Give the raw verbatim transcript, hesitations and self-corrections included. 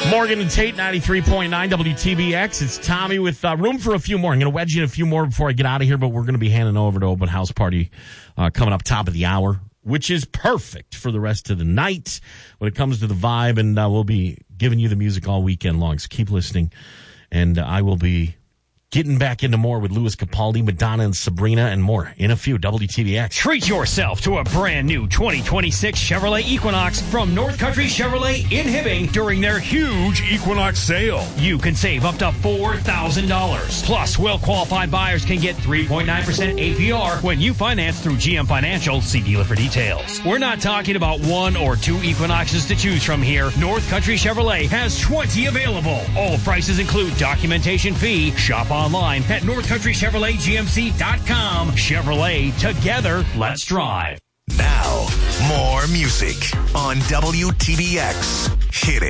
Morgan and Tate, ninety-three point nine W T B X. It's Tommy with uh, room for a few more. I'm going to wedge in a few more before I get out of here, but we're going to be handing over to Open House Party uh, coming up top of the hour, which is perfect for the rest of the night when it comes to the vibe, and uh, we'll be giving you the music all weekend long, so keep listening, and uh, I will be getting back into more with Louis Capaldi, Madonna, and Sabrina, and more in a few. W T B X. Treat yourself to a brand new twenty twenty-six Chevrolet Equinox from North Country Chevrolet in Hibbing during their huge Equinox sale. You can save up to four thousand dollars. Plus, well-qualified buyers can get three point nine percent A P R when you finance through G M Financial. See dealer for details. We're not talking about one or two Equinoxes to choose from here. North Country Chevrolet has twenty available. All prices include documentation fee. Shop online at north country chevrolet g m c dot com. Chevrolet, together, let's drive. Now, more music on W T B X. Hit it.